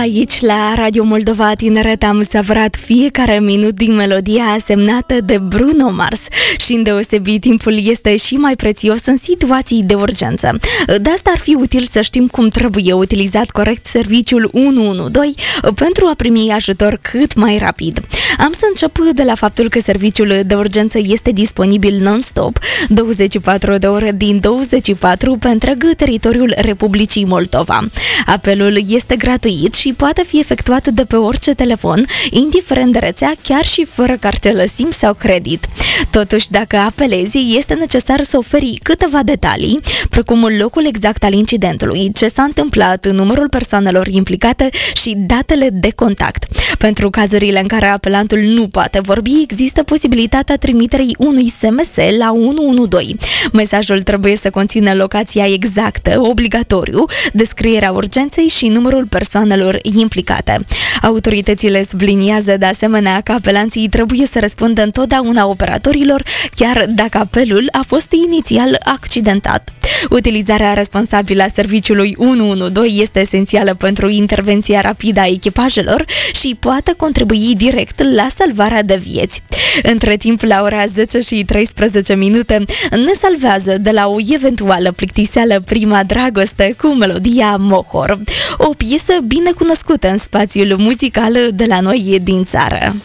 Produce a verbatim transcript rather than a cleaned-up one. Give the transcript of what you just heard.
Aici, la Radio Moldova Tineret, am savrat fiecare minut din melodia semnată de Bruno Mars și, îndeosebi, timpul este și mai prețios în situații de urgență. De asta ar fi util să știm cum trebuie utilizat corect serviciul unu unu doi pentru a primi ajutor cât mai rapid. Am să încep de la faptul că serviciul de urgență este disponibil non-stop, douăzeci și patru de ore din douăzeci și patru pe întreg teritoriul Republicii Moldova. Apelul este gratuit și poate fi efectuat de pe orice telefon, indiferent de rețea, chiar și fără cartelă SIM sau credit. Totuși, dacă apelezi, este necesar să oferi câteva detalii, precum locul exact al incidentului, ce s-a întâmplat, numărul persoanelor implicate și datele de contact. Pentru cazurile în care apelantul nu poate vorbi, există posibilitatea trimiterii unui S M S la unu unu doi. Mesajul trebuie să conțină locația exactă, obligatoriu, descrierea urgenței și numărul persoanelor implicate. Autoritățile subliniază de asemenea că apelanții trebuie să răspundă întotdeauna operatorilor, chiar dacă apelul a fost inițial accidentat. Utilizarea responsabilă a serviciului unu unu doi este esențială pentru intervenția rapidă a echipajelor și poate contribui direct la salvarea de vieți. Între timp, la ora zece și treisprezece minute, ne salvează de la o eventuală plictiseală Prima Dragoste cu melodia Mohor, o piesă bine cunoscută în spațiul muzical de la noi din țară.